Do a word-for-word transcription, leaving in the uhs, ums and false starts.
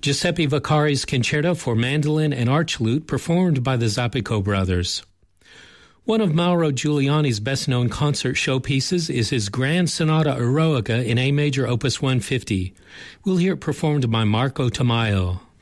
Giuseppe Vaccari's Concerto for Mandolin and Archlute, performed by the Zappico Brothers. One of Mauro Giuliani's best-known concert showpieces is his Grand Sonata Eroica in A major, opus one fifty. We'll hear it performed by Marco Tamayo.